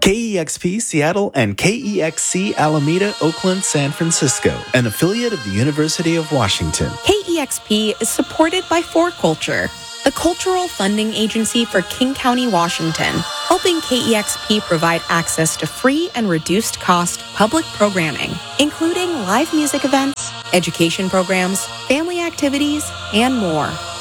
KEXP Seattle and KEXC Alameda, Oakland, San Francisco, an affiliate of the University of Washington. KEXP is supported by 4Culture, the cultural funding agency for King County, Washington, helping KEXP provide access to free and reduced cost public programming, including live music events, education programs, family activities, and more.